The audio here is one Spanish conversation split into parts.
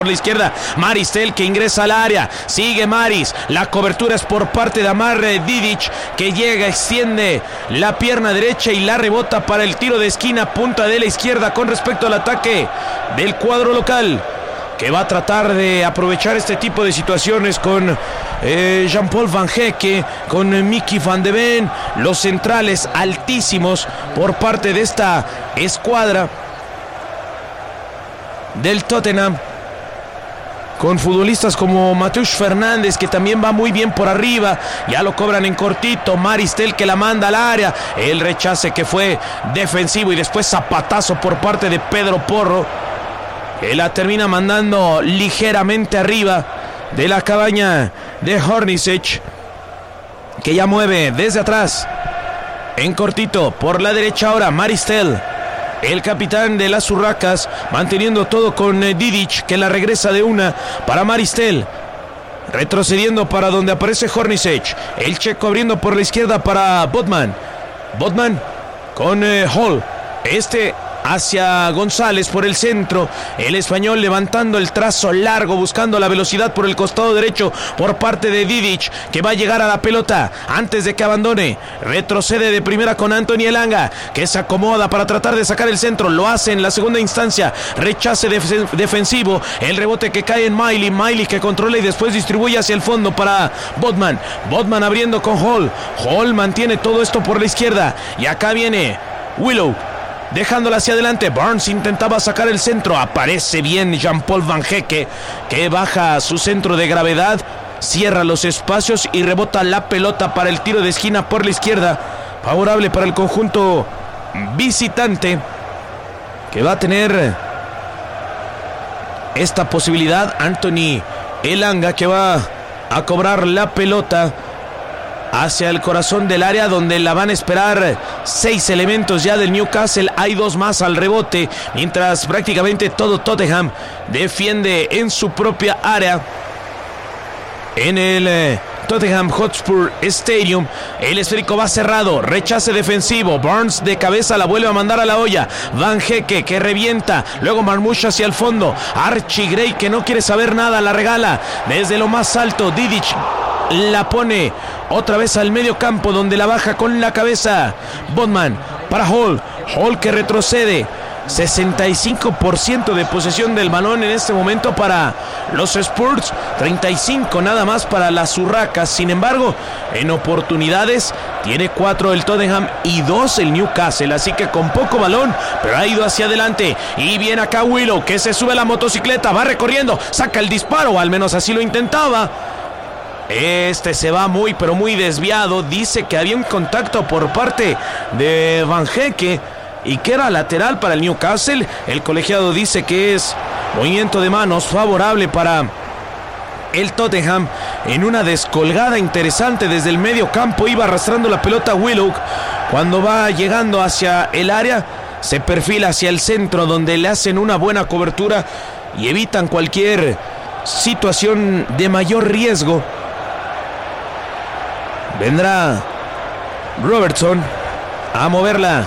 Por la izquierda, Maristel que ingresa al área, sigue Maris, la cobertura es por parte de Amar Didic, que llega, extiende la pierna derecha y la rebota para el tiro de esquina, punta de la izquierda con respecto al ataque del cuadro local, que va a tratar de aprovechar este tipo de situaciones con Jean-Paul Van Hecke, con Mickey Van de Ven, los centrales altísimos por parte de esta escuadra del Tottenham, con futbolistas como Mateus Fernández, que también va muy bien por arriba. Ya lo cobran en cortito. Maristel que la manda al área. El rechace que fue defensivo y después zapatazo por parte de Pedro Porro, que la termina mandando ligeramente arriba de la cabaña de Hornacek, que ya mueve desde atrás. En cortito por la derecha ahora Maristel, el capitán de las Urracas, manteniendo todo con Didic, que la regresa de una para Maristel. Retrocediendo para donde aparece Hornacek. El checo abriendo por la izquierda para Botman. Botman con Hall. Hacia González por el centro. El español levantando el trazo largo, buscando la velocidad por el costado derecho por parte de Didic, que va a llegar a la pelota antes de que abandone. Retrocede de primera con Anthony Elanga, que se acomoda para tratar de sacar el centro. Lo hace en la segunda instancia. Rechace defensivo. El rebote que cae en Miley. Miley que controla y después distribuye hacia el fondo para Botman. Botman abriendo con Hall. Hall mantiene todo esto por la izquierda. Y acá viene Willow, dejándola hacia adelante. Barnes intentaba sacar el centro. Aparece bien Jean-Paul Van Hecke, que baja su centro de gravedad, cierra los espacios y rebota la pelota para el tiro de esquina por la izquierda. Favorable para el conjunto visitante, que va a tener esta posibilidad. Anthony Elanga, que va a cobrar la pelota hacia el corazón del área, donde la van a esperar 6 elementos ya del Newcastle. Hay 2 más al rebote, mientras prácticamente todo Tottenham defiende en su propia área. En el Tottenham Hotspur Stadium, el esférico va cerrado, rechace defensivo. Barnes de cabeza la vuelve a mandar a la olla. Van Hecke que revienta, luego Marmoush hacia el fondo. Archie Gray, que no quiere saber nada, la regala desde lo más alto. Didic la pone otra vez al medio campo, donde la baja con la cabeza Botman para Hall. Hall que retrocede. 65% de posesión del balón en este momento para los Spurs, 35 nada más para las Urracas. Sin embargo, en oportunidades tiene 4 el Tottenham y 2 el Newcastle, así que con poco balón, pero ha ido hacia adelante. Y viene acá Willow, que se sube a la motocicleta, va recorriendo, saca el disparo, al menos así lo intentaba. Se va muy pero muy desviado. Dice que había un contacto por parte de Van Hecke y que era lateral para el Newcastle. El colegiado dice que es movimiento de manos favorable para el Tottenham. En una descolgada interesante desde el medio campo iba arrastrando la pelota Willock. Cuando va llegando hacia el área, se perfila hacia el centro, donde le hacen una buena cobertura y evitan cualquier situación de mayor riesgo. Vendrá Robertson a moverla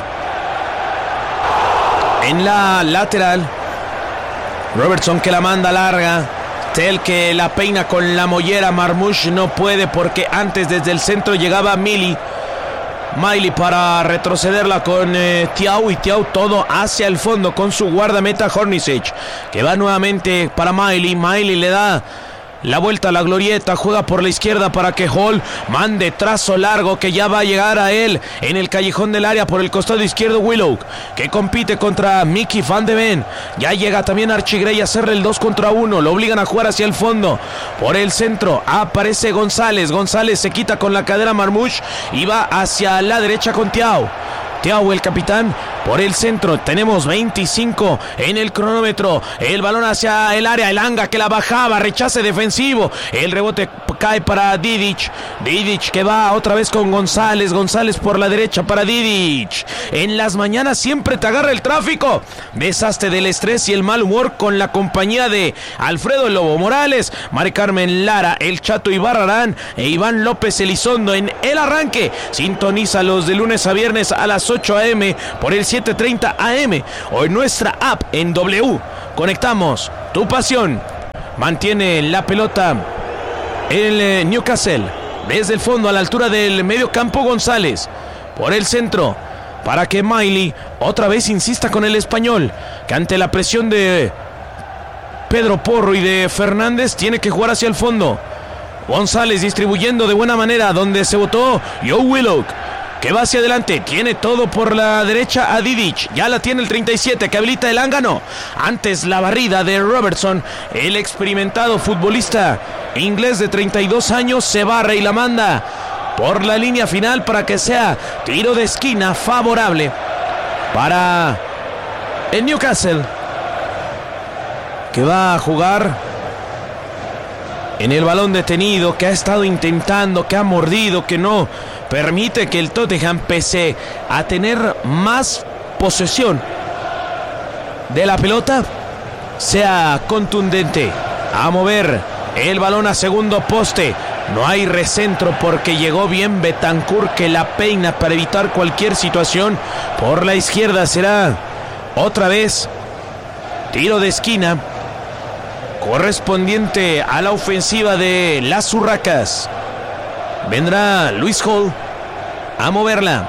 en la lateral. Robertson que la manda larga. Tell que la peina con la mollera. Marmoush no puede porque antes desde el centro llegaba Miley para retrocederla con Thiaw, y Thiaw todo hacia el fondo con su guardameta Hornacek, que va nuevamente para Miley. Miley le da la vuelta a la glorieta, juega por la izquierda para que Hall mande trazo largo, que ya va a llegar a él en el callejón del área por el costado izquierdo. Willow, que compite contra Mickey Van de Ven. Ya llega también Archie Gray a hacerle el 2 contra 1. Lo obligan a jugar hacia el fondo. Por el centro aparece González. González se quita con la cadera Marmoush y va hacia la derecha con Thiaw. Thiaw, el capitán, por el centro. Tenemos 25 en el cronómetro. El balón hacia el área. Elanga que la bajaba. Rechace defensivo. El rebote cae para Didic. Didic que va otra vez con González. González por la derecha para Didic. En las mañanas siempre te agarra el tráfico. Besaste del estrés y el mal humor con la compañía de Alfredo el Lobo Morales, Mari Carmen Lara, el Chato Ibarrarán e Iván López Elizondo en el arranque. Sintonízalos de lunes a viernes a las 8 a.m. por el 7:30 a.m. o en nuestra app en W. Conectamos tu pasión Mantiene la pelota el Newcastle. Desde el fondo a la altura del medio campo, González. Por el centro. Para que Miley otra vez insista con el español. Que ante la presión de Pedro Porro y de Fernández tiene que jugar hacia el fondo. González distribuyendo de buena manera donde se botó Joe Willock, que va hacia adelante, tiene todo por la derecha a Didic, ya la tiene el 37 que habilita el ángano. Antes la barrida de Robertson, el experimentado futbolista inglés de 32 años se barra y la manda por la línea final para que sea tiro de esquina favorable para el Newcastle, que va a jugar en el balón detenido, que ha estado intentando, que ha mordido, que no permite que el Tottenham, pese a tener más posesión de la pelota, sea contundente. A mover el balón a segundo poste. No hay recentro porque llegó bien Bentancur, que la peina para evitar cualquier situación. Por la izquierda será otra vez tiro de esquina correspondiente a la ofensiva de las Urracas. Vendrá Luis Hall a moverla.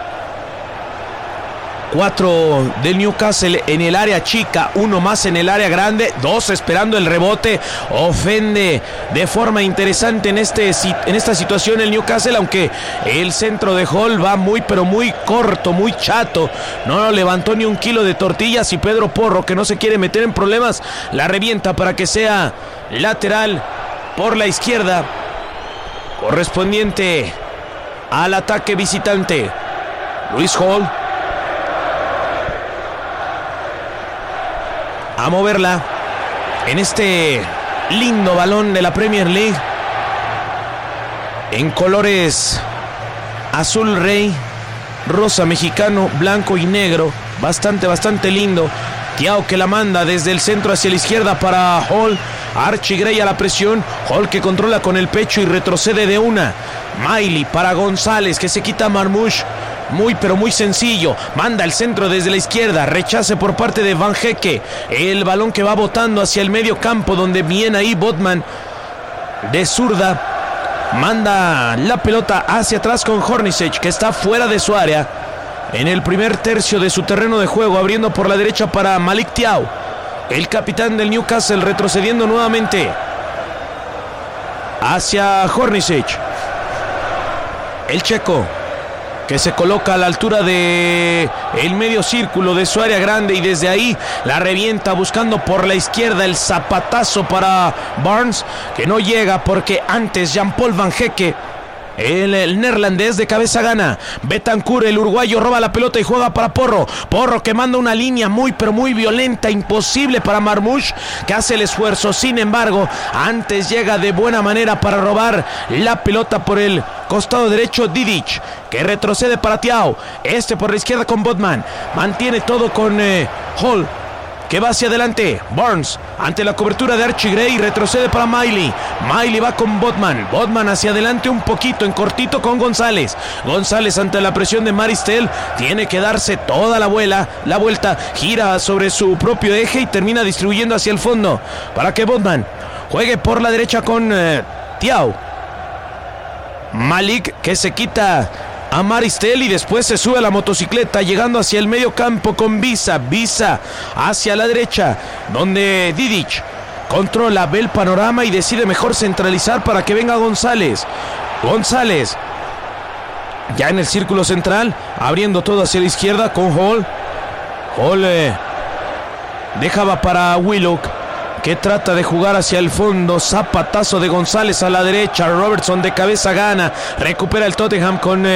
4 del Newcastle en el área chica, 1 más en el área grande, 2 esperando el rebote. Ofende de forma interesante en esta situación el Newcastle, aunque el centro de Hall va muy pero muy corto, muy chato. No levantó ni un kilo de tortillas y Pedro Porro, que no se quiere meter en problemas, la revienta para que sea lateral por la izquierda, correspondiente al ataque visitante. Luis Hall a moverla en este lindo balón de la Premier League en colores azul rey, rosa mexicano, blanco y negro. Bastante lindo. Thiago, que la manda desde el centro hacia la izquierda para Hall. Archie Gray a la presión. Hall, que controla con el pecho y retrocede de una. Miley para González, que se quita a Marmoush. Muy pero muy sencillo. Manda el centro desde la izquierda. Rechace por parte de Van Hecke. El balón que va botando hacia el medio campo, donde viene ahí Botman de zurda. Manda la pelota hacia atrás con Hornacek, que está fuera de su área en el primer tercio de su terreno de juego, abriendo por la derecha para Malik Thiaw, el capitán del Newcastle, retrocediendo nuevamente hacia Hornacek. El checo, que se coloca a la altura de el medio círculo de su área grande y desde ahí la revienta buscando por la izquierda el zapatazo para Barnes, que no llega porque antes Jean-Paul Van Hecke, el neerlandés, de cabeza gana. Bentancur, el uruguayo, roba la pelota y juega para Porro. Porro, que manda una línea muy pero muy violenta, imposible para Marmoush, que hace el esfuerzo. Sin embargo, antes llega de buena manera para robar la pelota por el costado derecho Didic, que retrocede para Thiaw. Por la izquierda con Botman. Mantiene todo con Hall, que va hacia adelante. Barnes ante la cobertura de Archie Gray, retrocede para Miley. Miley va con Botman. Botman hacia adelante un poquito, en cortito con González. González ante la presión de Maristel tiene que darse toda la vuelta, gira sobre su propio eje y termina distribuyendo hacia el fondo para que Botman juegue por la derecha con Thiaw. Malik, que se quita a Maristel y después se sube a la motocicleta, llegando hacia el medio campo con Visa hacia la derecha, donde Didic controla, ve el panorama y decide mejor centralizar para que venga González. Ya en el círculo central, abriendo todo hacia la izquierda con Hall. Dejaba para Willock, que trata de jugar hacia el fondo. Zapatazo de González a la derecha. Robertson de cabeza gana. Recupera el Tottenham con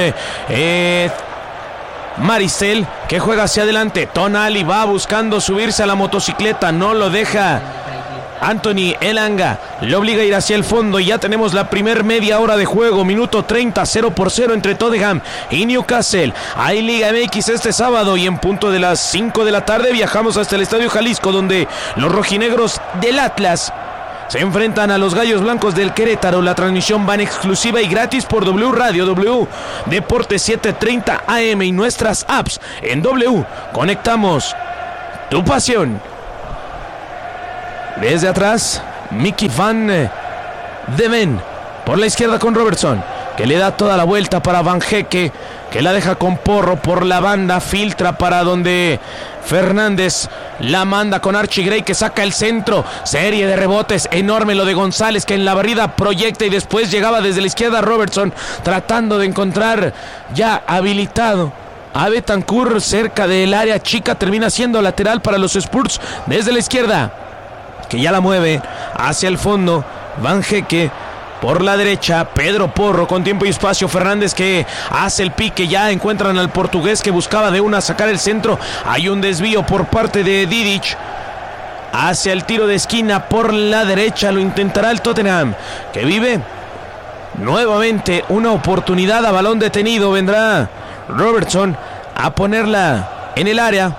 Maristel, que juega hacia adelante. Tonali va buscando subirse a la motocicleta. No lo deja Anthony Elanga, le obliga a ir hacia el fondo y ya tenemos la primer media hora de juego. Minuto 30, 0-0 entre Tottenham y Newcastle. Hay Liga MX este sábado y en punto de las 5 de la tarde viajamos hasta el Estadio Jalisco, donde los rojinegros del Atlas se enfrentan a los Gallos Blancos del Querétaro. La transmisión va en exclusiva y gratis por W Radio, W Deportes 730 AM y nuestras apps en W. Conectamos tu pasión. Desde atrás, Mickey Van de Ven por la izquierda con Robertson, que le da toda la vuelta para Van Hecke, que la deja con Porro por la banda, filtra para donde Fernández la manda con Archie Gray, que saca el centro, serie de rebotes, enorme lo de González, que en la barrida proyecta y después llegaba desde la izquierda Robertson, tratando de encontrar ya habilitado a Betancourt cerca del área chica, termina siendo lateral para los Spurs desde la izquierda, que ya la mueve hacia el fondo Van Hecke. Por la derecha, Pedro Porro con tiempo y espacio. Fernández que hace el pique. Ya encuentran al portugués que buscaba de una sacar el centro. Hay un desvío por parte de Didic hacia el tiro de esquina por la derecha. Lo intentará el Tottenham, que vive nuevamente una oportunidad a balón detenido. Vendrá Robertson a ponerla en el área.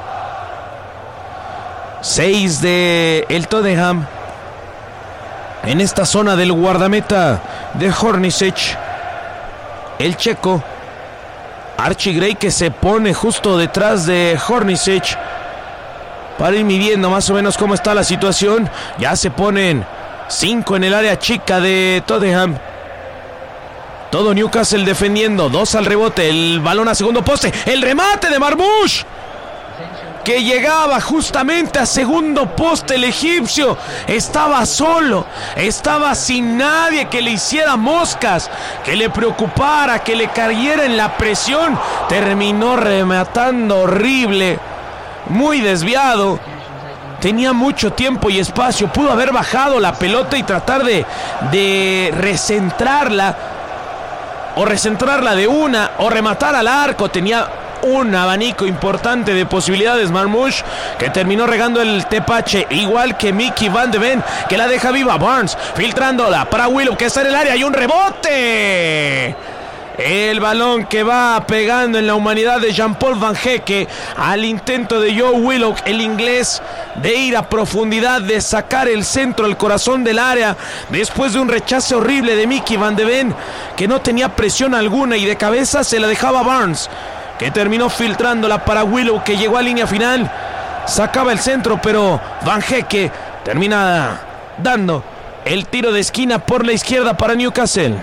6 de el Tottenham en esta zona del guardameta de Hornacek, el checo Archie Gray, que se pone justo detrás de Hornacek para ir midiendo más o menos cómo está la situación. Ya se ponen 5 en el área chica de Tottenham. Todo Newcastle defendiendo, 2 al rebote, el balón a segundo poste, el remate de Marmoush, que llegaba justamente a segundo poste. El egipcio estaba solo, estaba sin nadie que le hiciera moscas, que le preocupara, que le cayera en la presión. Terminó rematando horrible, muy desviado. Tenía mucho tiempo y espacio, pudo haber bajado la pelota y tratar de recentrarla, o recentrarla de una, o rematar al arco. Tenía un abanico importante de posibilidades Marmoush, que terminó regando el tepache, igual que Mickey Van de Ven, que la deja viva. Barnes filtrándola para Willow, que está en el área, y un rebote. El balón que va pegando en la humanidad de Jean-Paul Van Hecke al intento de Joe Willock, el inglés, de ir a profundidad, de sacar el centro al corazón del área, después de un rechace horrible de Mickey Van de Ven, que no tenía presión alguna, y de cabeza se la dejaba Barnes, que terminó filtrándola para Willow, que llegó a línea final, sacaba el centro, pero Van Hecke termina dando el tiro de esquina por la izquierda para Newcastle.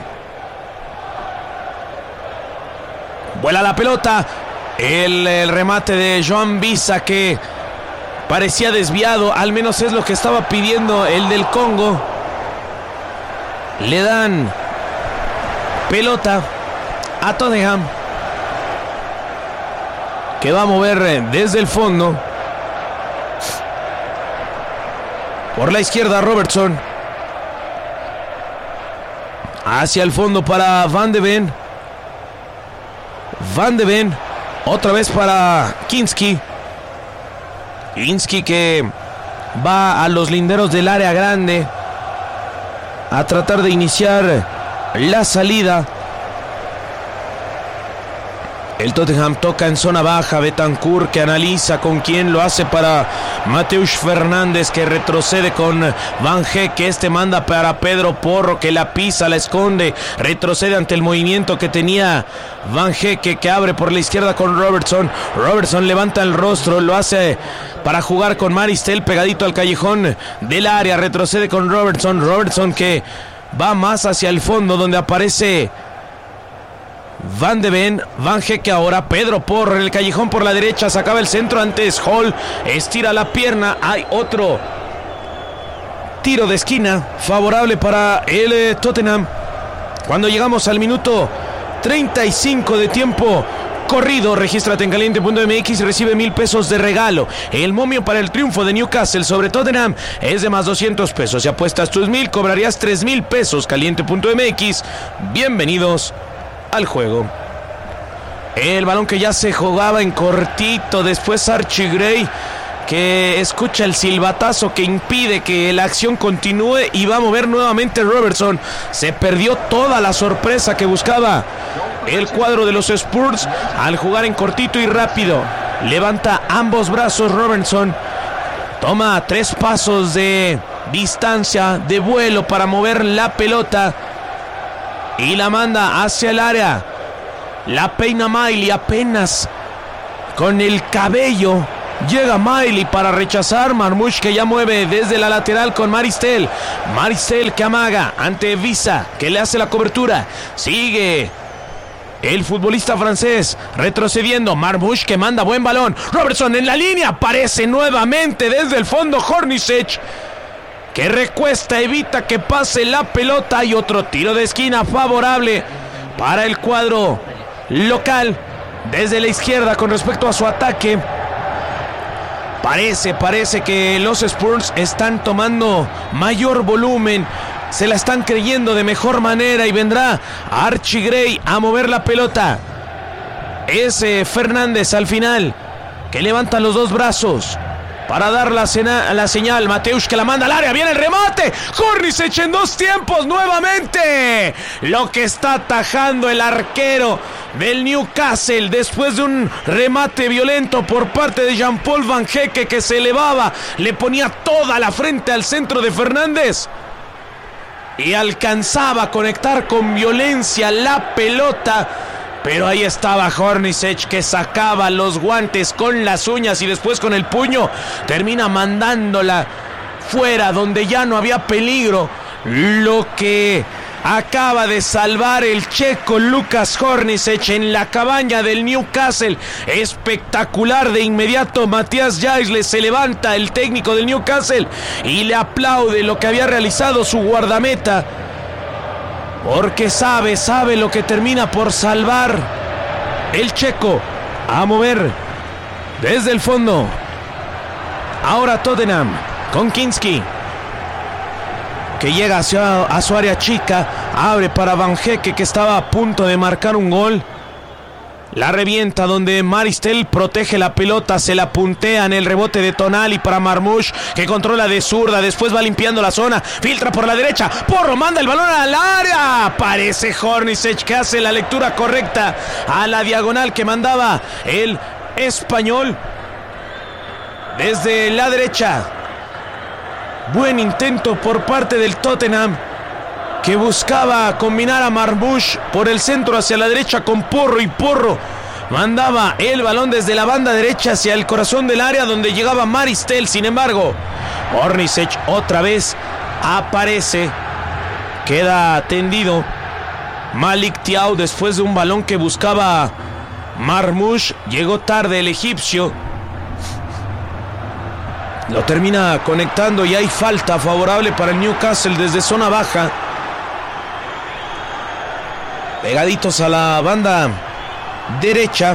Vuela la pelota, el remate de Joan Visa, que parecía desviado, al menos es lo que estaba pidiendo el del Congo. Le dan pelota a Tottenham, que va a mover desde el fondo. Por la izquierda Robertson, hacia el fondo para Van de Ven. Van de Ven, otra vez para Kinski. Kinski, que va a los linderos del área grande a tratar de iniciar la salida. El Tottenham toca en zona baja. Betancourt, que analiza con quién lo hace para Mateusz Fernández, que retrocede con Van Hecke. Este manda para Pedro Porro, que la pisa, la esconde, retrocede ante el movimiento que tenía Van Hecke, que abre por la izquierda con Robertson. Robertson levanta el rostro, lo hace para jugar con Maristel pegadito al callejón del área. Retrocede con Robertson. Robertson, que va más hacia el fondo, donde aparece Van de Ven. Van Hecke ahora, Pedro Porro en el callejón por la derecha, sacaba el centro antes Hall, estira la pierna. Hay otro tiro de esquina favorable para el Tottenham, cuando llegamos al minuto 35 de tiempo corrido. Regístrate en caliente.mx y recibe 1,000 pesos de regalo. El momio para el triunfo de Newcastle sobre Tottenham es de más 200 pesos. Si apuestas tus 1,000, cobrarías 3,000 pesos. Caliente.mx, bienvenidos al juego. El balón que ya se jugaba en cortito. Después Archie Gray, que escucha el silbatazo que impide que la acción continúe, y va a mover nuevamente Robertson. Se perdió toda la sorpresa que buscaba el cuadro de los Spurs al jugar en cortito y rápido. Levanta ambos brazos Robertson, toma 3 pasos de distancia de vuelo para mover la pelota y la manda hacia el área. La peina Miley apenas con el cabello Llega Miley para rechazar. Marmoush que ya mueve desde la lateral con Maristel. Maristel que amaga ante Visa, que le hace la cobertura. Sigue el futbolista francés retrocediendo. Marmoush que manda buen balón. Robertson en la línea. Aparece nuevamente desde el fondo Hornacek, que recuesta, evita que pase la pelota. Y otro tiro de esquina favorable para el cuadro local desde la izquierda con respecto a su ataque. Parece que los Spurs están tomando mayor volumen, se la están creyendo de mejor manera y vendrá Archie Gray a mover la pelota. Es Fernández al final que levanta los dos brazos para dar la señal. Mateusz que la manda al área, viene el remate. Hornacek en dos tiempos nuevamente. Lo que está atajando el arquero del Newcastle después de un remate violento por parte de Jean-Paul Van Hecke, que se elevaba, le ponía toda la frente al centro de Fernández y alcanzaba a conectar con violencia la pelota. Pero ahí estaba Hornacek, que sacaba los guantes con las uñas y después con el puño termina mandándola fuera donde ya no había peligro. Lo que acaba de salvar el checo Lukas Hornacek en la cabaña del Newcastle. Espectacular. De inmediato Matías Jaisle se levanta, el técnico del Newcastle, y le aplaude lo que había realizado su guardameta, porque sabe lo que termina por salvar el checo. A mover desde el fondo. Ahora Tottenham con Kinski, que llega a su área chica. Abre para Van Hecke, que estaba a punto de marcar un gol. La revienta donde Maristel protege la pelota, se la puntea en el rebote de Tonali para Marmoush, que controla de zurda, después va limpiando la zona, filtra por la derecha, Porro manda el balón al área. Parece Hornacek, que hace la lectura correcta a la diagonal que mandaba el español desde la derecha. Buen intento por parte del Tottenham, que buscaba combinar a Marmoush por el centro hacia la derecha con Porro, y Porro mandaba el balón desde la banda derecha hacia el corazón del área donde llegaba Maristel. Sin embargo, Hornacek otra vez aparece, queda tendido Malik Thiaw después de un balón que buscaba Marmoush. Llegó tarde el egipcio, lo termina conectando y hay falta favorable para el Newcastle desde zona baja. Pegaditos a la banda derecha.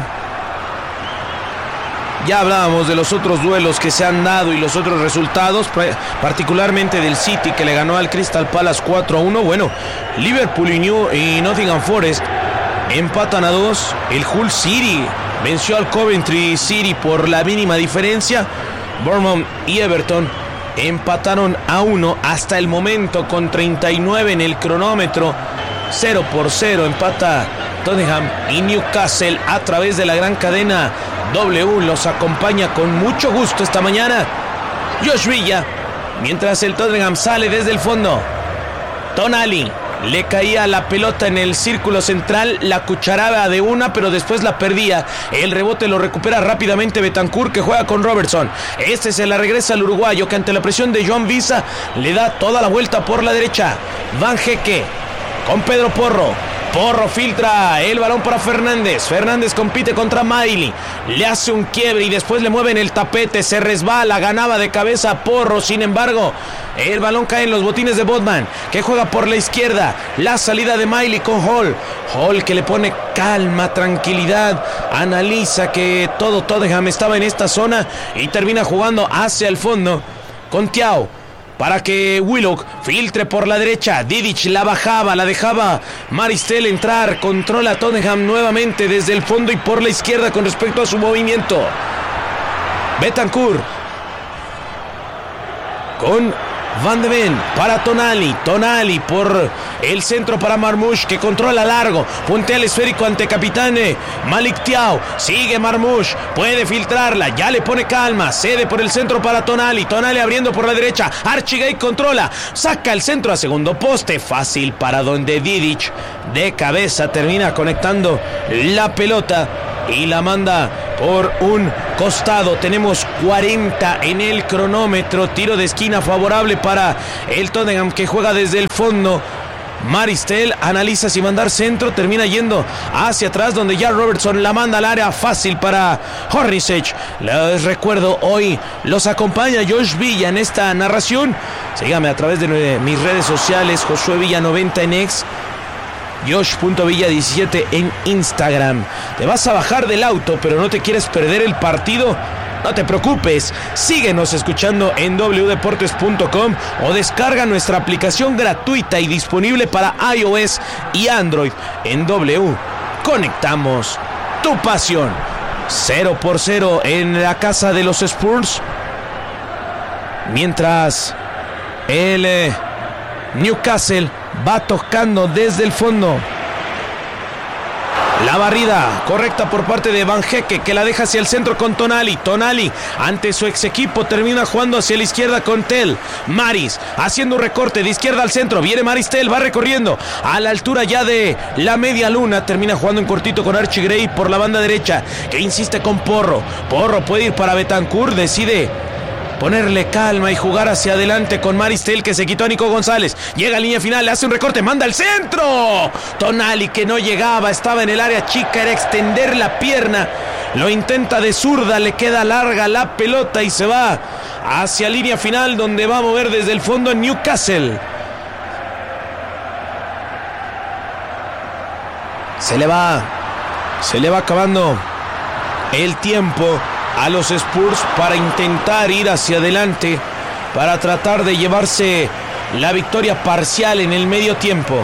Ya hablábamos de los otros duelos que se han dado y los otros resultados, particularmente del City, que le ganó al Crystal Palace 4-1. Bueno, Liverpool y Nottingham Forest empatan a 2. El Hull City venció al Coventry City por la mínima diferencia. Bournemouth y Everton empataron a 1 hasta el momento con 39 en el cronómetro. 0-0 empata Tottenham y Newcastle a través de la gran cadena W. Los acompaña con mucho gusto esta mañana Josh Villa, mientras el Tottenham sale desde el fondo. Tonali le caía la pelota en el círculo central, la cucharaba de una, pero después la perdía. El rebote lo recupera rápidamente Betancourt, que juega con Robertson. Se la regresa al uruguayo, que ante la presión de Joan Visa le da toda la vuelta por la derecha. Van Hecke con Pedro Porro. Porro filtra el balón para Fernández. Fernández compite contra Miley. Le hace un quiebre y después le mueven el tapete. Se resbala, ganaba de cabeza Porro. Sin embargo, el balón cae en los botines de Botman, que juega por la izquierda. La salida de Miley con Hall. Hall, que le pone calma, tranquilidad. Analiza que todo Tottenham estaba en esta zona y termina jugando hacia el fondo con Thiaw, para que Willock filtre por la derecha. Didic la bajaba, la dejaba Maristel entrar. Controla Tottenham nuevamente desde el fondo y por la izquierda con respecto a su movimiento. Betancourt con Van de Ven para Tonali. Tonali por el centro para Marmoush, que controla largo. Puntea el esférico ante Capitane. Malik Thiaw. Sigue Marmoush. Puede filtrarla. Ya le pone calma. Cede por el centro para Tonali. Tonali abriendo por la derecha. Archie Gray controla. Saca el centro a segundo poste. Fácil para donde Didic de cabeza termina conectando la pelota y la manda por un costado. Tenemos 40 en el cronómetro. Tiro de esquina favorable para el Tottenham, que juega desde el fondo. Maristel analiza si mandar centro, termina yendo hacia atrás, donde ya Robertson la manda al área, fácil para Hornacek. Les recuerdo, hoy los acompaña Josh Villa en esta narración. Sígame a través de mis redes sociales, Josué Villa 90 en X, Josh.Villa17 en Instagram. Te vas a bajar del auto, pero no te quieres perder el partido. No te preocupes, síguenos escuchando en wdeportes.com o descarga nuestra aplicación gratuita y disponible para iOS y Android. En W, conectamos tu pasión. 0-0 en la casa de los Spurs. Mientras el Newcastle va tocando desde el fondo. La barrida correcta por parte de Van Hecke, que la deja hacia el centro con Tonali. Tonali, ante su ex equipo, termina jugando hacia la izquierda con Tell. Maris, haciendo un recorte de izquierda al centro. Viene Maris Tell, va recorriendo a la altura ya de la media luna. Termina jugando en cortito con Archie Gray por la banda derecha, que insiste con Porro. Porro puede ir para Bentancur, decide ponerle calma y jugar hacia adelante con Maristel, que se quitó a Nico González. Llega a línea final, le hace un recorte, manda al centro. Tonali, que no llegaba, estaba en el área chica, era extender la pierna. Lo intenta de zurda, le queda larga la pelota y se va hacia línea final, donde va a mover desde el fondo en Newcastle. Se le va acabando el tiempo a los Spurs para intentar ir hacia adelante, para tratar de llevarse la victoria parcial en el medio tiempo.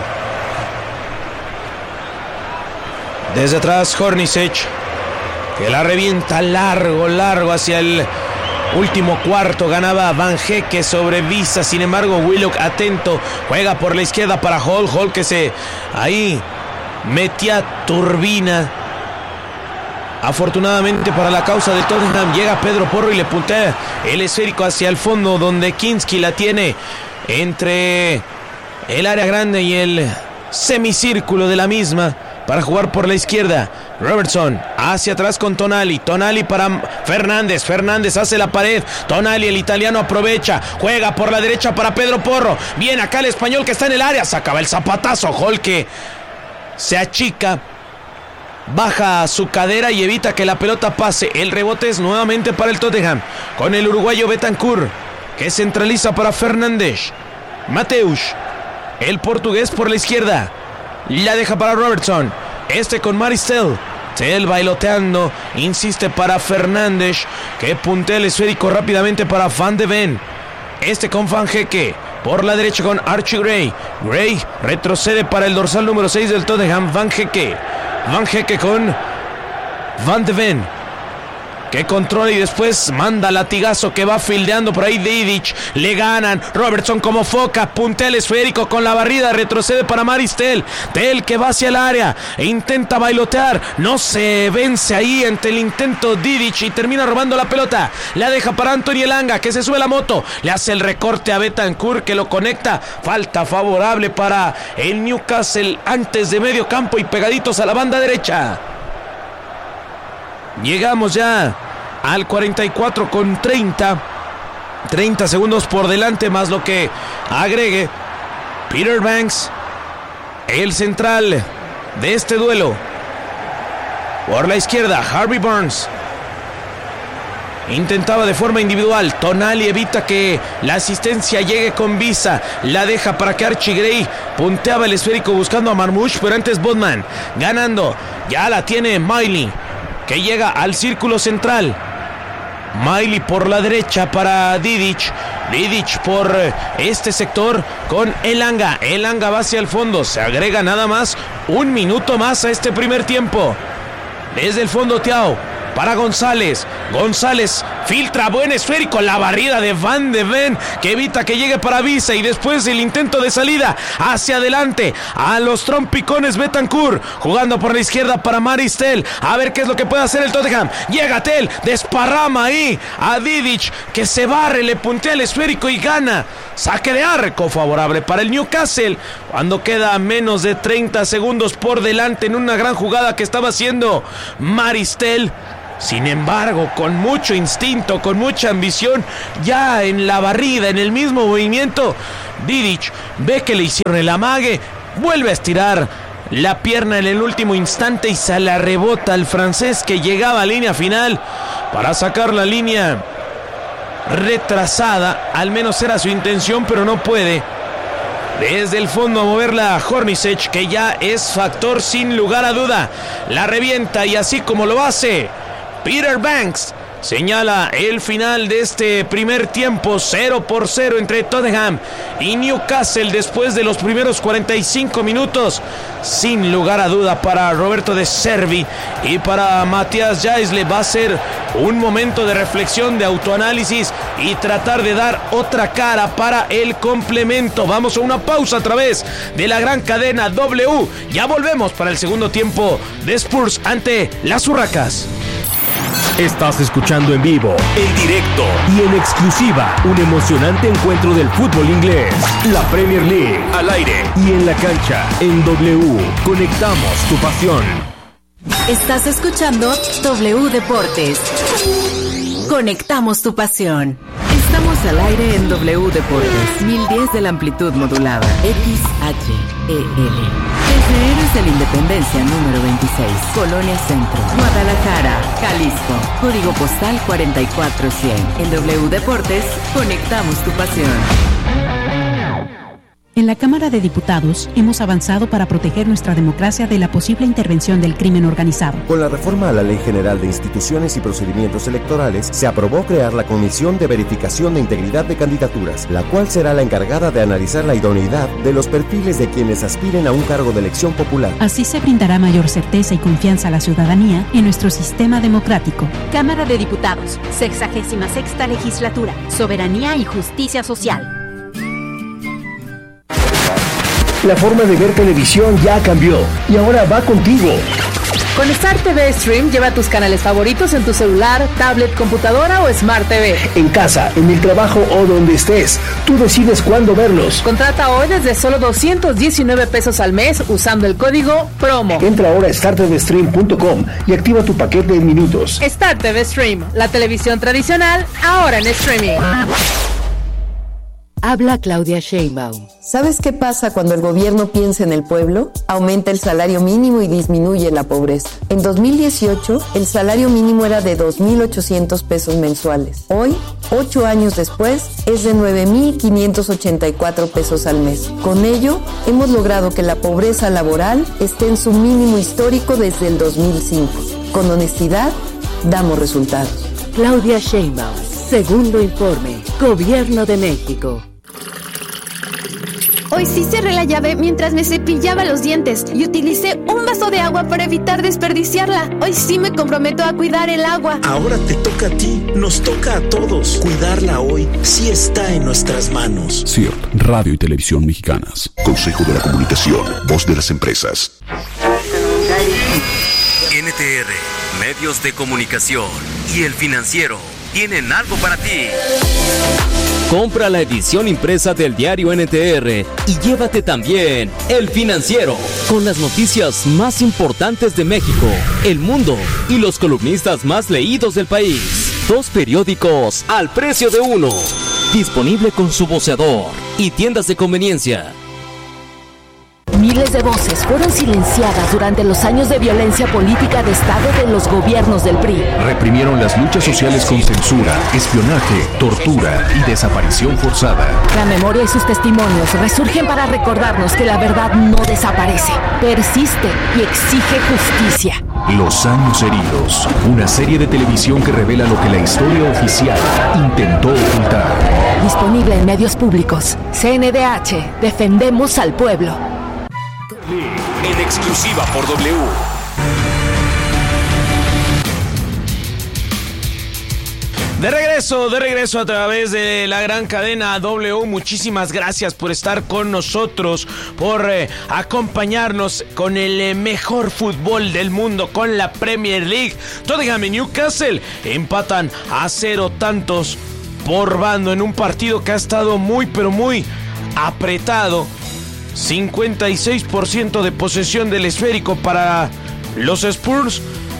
Desde atrás Hornacek, que la revienta largo hacia el último cuarto. Ganaba Van Hecke sobre Visa, sin embargo Willock atento, juega por la izquierda para Hall, que se ahí metía turbina. Afortunadamente para la causa de Tottenham, llega Pedro Porro y le puntea el esférico hacia el fondo, donde Kinski la tiene entre el área grande y el semicírculo de la misma para jugar por la izquierda. Robertson hacia atrás con Tonali. Tonali para Fernández. Fernández hace la pared. Tonali, el italiano, aprovecha. Juega por la derecha para Pedro Porro. Viene acá el español, que está en el área. Sacaba el zapatazo. Hall, que se achica, baja su cadera y evita que la pelota pase. El rebote es nuevamente para el Tottenham, con el uruguayo Bentancur, que centraliza para Fernández. Mateus, el portugués, por la izquierda, la deja para Robertson. Con Maristel. Tell bailoteando, insiste para Fernández, que puntea el esférico rápidamente para Van de Ven. Con Van Hecke por la derecha con Archie Gray. Gray retrocede para el dorsal número 6 del Tottenham, Van Hecke. Van Hecke con Van de Ven, que controla y después manda latigazo, que va fildeando por ahí Didic. Le ganan. Robertson como foca, puntea el esférico con la barrida, retrocede para Maristel. Tell, que va hacia el área e intenta bailotear, no se vence ahí ante el intento Didic y termina robando la pelota. La deja para Anthony Elanga, que se sube a la moto, le hace el recorte a Bentancur, que lo conecta. Falta favorable para el Newcastle antes de medio campo y pegaditos a la banda derecha. Llegamos ya al 44 con 30 segundos por delante, más lo que agregue Peter Banks, el central de este duelo. Por la izquierda, Harvey Barnes intentaba de forma individual. Tonali evita que la asistencia llegue con Visa. La deja para que Archie Gray punteaba el esférico buscando a Marmoush, pero antes Bodman ganando. Ya la tiene Miley, que llega al círculo central. Miley por la derecha para Didic. Didic por este sector con Elanga. Elanga va hacia el fondo. Se agrega nada más un minuto más a este primer tiempo. Desde el fondo Thiaw para González. González filtra, buen esférico, la barrida de Van de Ven, que evita que llegue para Visa, y después el intento de salida hacia adelante a los trompicones. Bentancur jugando por la izquierda para Maristel, a ver qué es lo que puede hacer el Tottenham. Llega Tell, desparrama ahí a Didic, que se barre, le puntea el esférico y gana. Saque de arco favorable para el Newcastle, cuando queda menos de 30 segundos por delante en una gran jugada que estaba haciendo Maristel. Sin embargo, con mucho instinto, con mucha ambición, ya en la barrida, en el mismo movimiento, Vidic ve que le hicieron el amague, vuelve a estirar la pierna en el último instante y se la rebota al francés, que llegaba a línea final para sacar la línea retrasada. Al menos era su intención, pero no puede. Desde el fondo a moverla a Hornacek, que ya es factor sin lugar a duda. La revienta y así como lo hace, Peter Banks señala el final de este primer tiempo, 0-0 entre Tottenham y Newcastle después de los primeros 45 minutos. Sin lugar a duda para Roberto De Zerbi y para Matías Jaisle va a ser un momento de reflexión, de autoanálisis y tratar de dar otra cara para el complemento. Vamos a una pausa a través de la gran cadena W. Ya volvemos para el segundo tiempo de Spurs ante las Urracas. Estás escuchando en vivo, en directo y en exclusiva un emocionante encuentro del fútbol inglés. La Premier League, al aire y en la cancha, en W. Conectamos tu pasión. Estás escuchando W Deportes. Conectamos tu pasión. Estamos al aire en W Deportes. 1010 de la amplitud modulada. XHEL. Desde Héroes de la Independencia número 26, Colonia Centro, Guadalajara, Jalisco. Código postal 44100. En W Deportes, conectamos tu pasión. En la Cámara de Diputados hemos avanzado para proteger nuestra democracia de la posible intervención del crimen organizado. Con la reforma a la Ley General de Instituciones y Procedimientos Electorales, se aprobó crear la Comisión de Verificación de Integridad de Candidaturas, la cual será la encargada de analizar la idoneidad de los perfiles de quienes aspiren a un cargo de elección popular. Así se brindará mayor certeza y confianza a la ciudadanía en nuestro sistema democrático. Cámara de Diputados, 66ª Legislatura, Soberanía y Justicia Social. La forma de ver televisión ya cambió y ahora va contigo. Con Star TV Stream lleva tus canales favoritos en tu celular, tablet, computadora o Smart TV. En casa, en el trabajo o donde estés, tú decides cuándo verlos. Contrata hoy desde solo 219 pesos al mes usando el código PROMO. Entra ahora a startvstream.com y activa tu paquete en minutos. Star TV Stream, la televisión tradicional, ahora en streaming. Habla Claudia Sheinbaum. ¿Sabes qué pasa cuando el gobierno piensa en el pueblo? Aumenta el salario mínimo y disminuye la pobreza. En 2018, el salario mínimo era de 2,800 pesos mensuales. Hoy, 8 años después, es de 9,584 pesos al mes. Con ello, hemos logrado que la pobreza laboral esté en su mínimo histórico desde el 2005. Con honestidad, damos resultados. Claudia Sheinbaum. Segundo informe. Gobierno de México. Hoy sí cerré la llave mientras me cepillaba los dientes y utilicé un vaso de agua para evitar desperdiciarla. Hoy sí me comprometo a cuidar el agua. Ahora te toca a ti, nos toca a todos. Cuidarla hoy sí está en nuestras manos. CIRT, Radio y Televisión Mexicanas. Consejo de la Comunicación, voz de las empresas. NTR, Medios de Comunicación y El Financiero tienen algo para ti. Compra la edición impresa del diario NTR y llévate también El Financiero, con las noticias más importantes de México, el mundo y los columnistas más leídos del país. 2 periódicos al precio de uno. Disponible con su voceador y tiendas de conveniencia. Miles de voces fueron silenciadas durante los años de violencia política de Estado de los gobiernos del PRI. Reprimieron las luchas sociales con censura, espionaje, tortura y desaparición forzada. La memoria y sus testimonios resurgen para recordarnos que la verdad no desaparece, persiste y exige justicia. Los años heridos, una serie de televisión que revela lo que la historia oficial intentó ocultar. Disponible en medios públicos. CNDH, defendemos al pueblo. En exclusiva por W. De regreso a través de la gran cadena W. Muchísimas gracias por estar con nosotros, por acompañarnos con el mejor fútbol del mundo, con la Premier League. Tottenham y Newcastle empatan a 0 tantos por bando en un partido que ha estado muy pero muy apretado. 56% de posesión del esférico para los Spurs,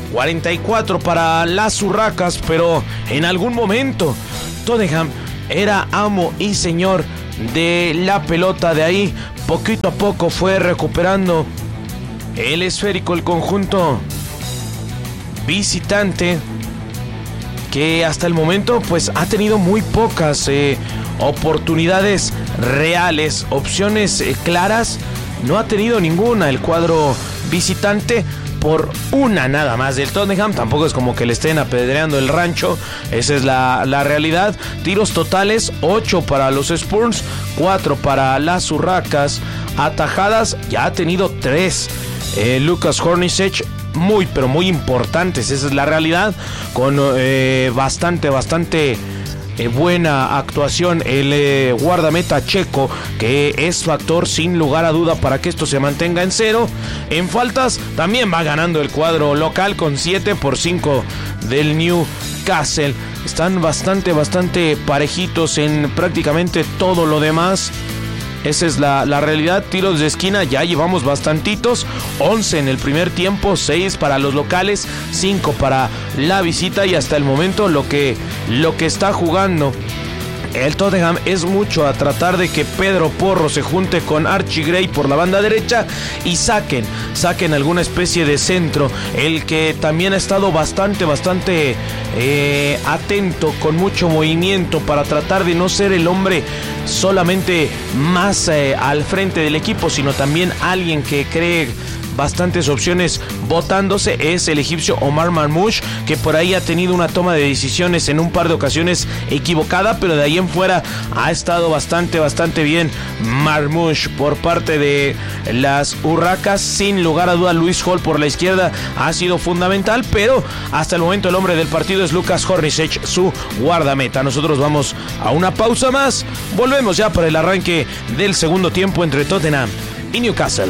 44 para las Urracas, pero en algún momento Tottenham era amo y señor de la pelota. De ahí poquito a poco fue recuperando el esférico el conjunto visitante, que hasta el momento pues ha tenido muy pocas oportunidades reales, opciones claras, no ha tenido ninguna el cuadro visitante, por una nada más del Tottenham. Tampoco es como que le estén apedreando el rancho, esa es la realidad. Tiros totales, 8 para los Spurs, 4 para las Urracas. Atajadas, ya ha tenido 3 Lucas Hornacek, muy pero muy importantes, esa es la realidad, con bastante buena actuación el guardameta checo, que es factor sin lugar a duda para que esto se mantenga en 0. En faltas también va ganando el cuadro local con 7-5 del Newcastle. Están bastante parejitos en prácticamente todo lo demás. Esa es la realidad. Tiros de esquina ya llevamos bastantitos, 11 en el primer tiempo, 6 para los locales, 5 para la visita, y hasta el momento lo que está jugando el Tottenham es mucho a tratar de que Pedro Porro se junte con Archie Gray por la banda derecha y saquen alguna especie de centro. El que también ha estado bastante atento, con mucho movimiento, para tratar de no ser el hombre solamente más al frente del equipo, sino también alguien que cree bastantes opciones botándose, es el egipcio Omar Marmoush, que por ahí ha tenido una toma de decisiones en un par de ocasiones equivocada, pero de ahí en fuera ha estado bastante bien Marmoush. Por parte de las Urracas, sin lugar a duda, Luis Hall por la izquierda ha sido fundamental, pero hasta el momento el hombre del partido es Lucas Hornacek, su guardameta. Nosotros vamos a una pausa más, volvemos ya para el arranque del segundo tiempo entre Tottenham y Newcastle.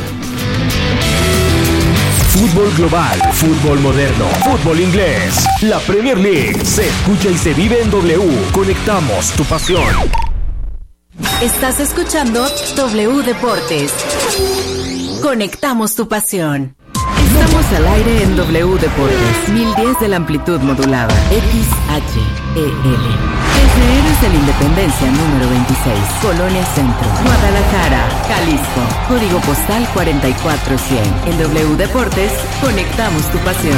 Fútbol global, fútbol moderno, fútbol inglés. La Premier League se escucha y se vive en W. Conectamos tu pasión. Estás escuchando W Deportes. Conectamos tu pasión. Estamos al aire en W Deportes, 1010 de la amplitud modulada, XHEL. Desde Héroes de la Independencia número 26, Colonia Centro, Guadalajara, Jalisco, código postal 44100. En W Deportes, conectamos tu pasión.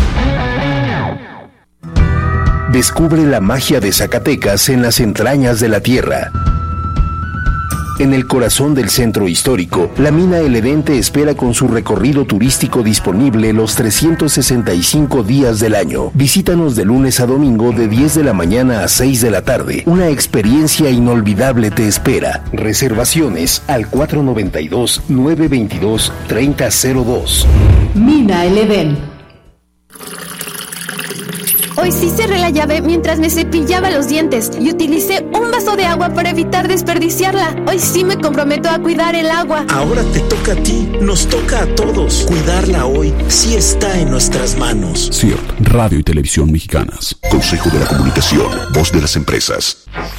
Descubre la magia de Zacatecas en las entrañas de la tierra. En el corazón del centro histórico, la mina El Edén te espera con su recorrido turístico disponible los 365 días del año. Visítanos de lunes a domingo de 10 de la mañana a 6 de la tarde. Una experiencia inolvidable te espera. Reservaciones al 492-922-3002. Mina El Edén. Hoy sí cerré la llave mientras me cepillaba los dientes y utilicé un vaso de agua para evitar desperdiciarla. Hoy sí me comprometo a cuidar el agua. Ahora te toca a ti, nos toca a todos. Cuidarla hoy sí está en nuestras manos. CIRT, Radio y Televisión Mexicanas. Consejo de la Comunicación, voz de las empresas.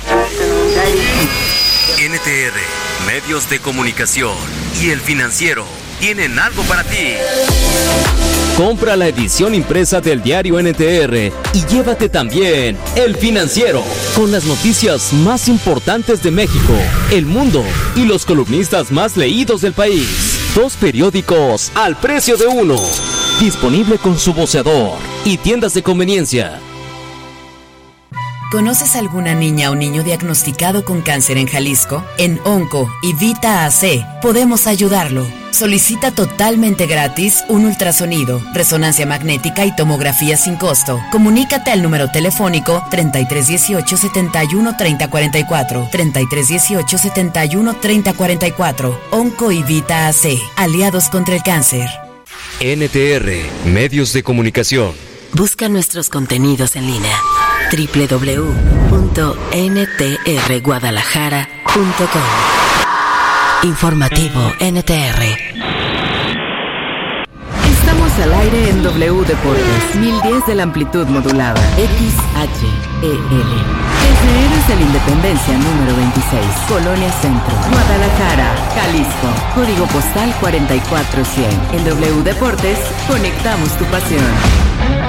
NTR, Medios de Comunicación y El Financiero tienen algo para ti. Compra la edición impresa del diario NTR y llévate también El Financiero, con las noticias más importantes de México, el mundo y los columnistas más leídos del país. 2 periódicos al precio de uno. Disponible con su voceador y tiendas de conveniencia. ¿Conoces alguna niña o niño diagnosticado con cáncer en Jalisco? En Onco y Vita AC podemos ayudarlo. Solicita totalmente gratis un ultrasonido, resonancia magnética y tomografía sin costo. Comunícate al número telefónico 3318 71 3044, 3318 71 3044. Onco y Vita AC, aliados contra el cáncer. NTR, Medios de Comunicación. Busca nuestros contenidos en línea. www.ntrguadalajara.com. Informativo NTR. Estamos al aire en W Deportes, 1010 de la amplitud modulada, XHEL. Desde Héroes de la Independencia número 26, Colonia Centro, Guadalajara, Jalisco, código postal 44100. En W Deportes, conectamos tu pasión.